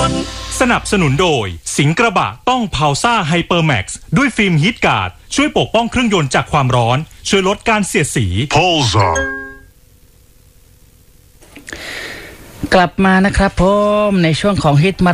สนับสนุนโดยสิงห์กระบะต้องพาวซ่าไฮเปอร์แม็กซ์ด้วยฟิล์มฮีทการ์ดช่วยปกป้องเครื่องยนต์จากความร้อนช่วยลดการเสียดสี Pulsar กลับมานะครับผมในช่วงของฮิตมา